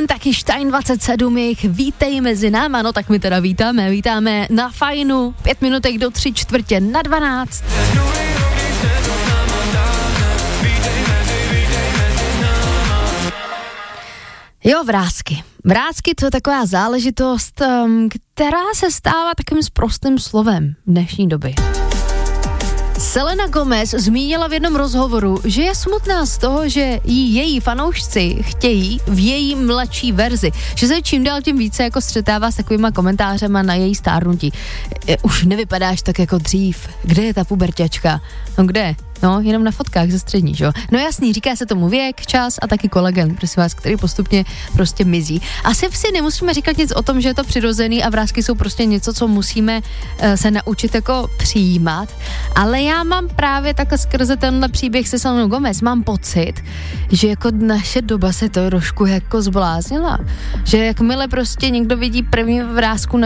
hodin, taky Stein 27 jich, vítej mezi náma, no tak my teda vítáme na Fajnu, 5 minutek do 3:45. Jo, vrásky to je taková záležitost, která se stává takovým sprostým slovem v dnešní době. Selena Gomez zmínila v jednom rozhovoru, že je smutná z toho, že její fanoušci chtějí v její mladší verzi, že se čím dál tím více jako střetává s takovýma komentářema na její stárnutí. Už nevypadáš tak jako dřív, kde je ta puberťačka? No kde? No, jenom na fotkách ze střední, že jo? No jasný, říká se tomu věk, čas a taky kolagen, prosím vás, který postupně prostě mizí. Asi si nemusíme říkat nic o tom, že je to přirozený a vrásky jsou prostě něco, co musíme se naučit jako přijímat, ale já mám právě takhle skrze tenhle příběh se Selenou Gomez, mám pocit, že jako naše doba se to trošku jako zbláznila, že jakmile prostě někdo vidí první vrásku na